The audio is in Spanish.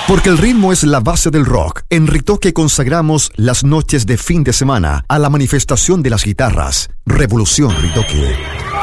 Porque el ritmo es la base del rock. En Ritoque consagramos las noches de fin de semana a la manifestación de las guitarras. Revolución Ritoque.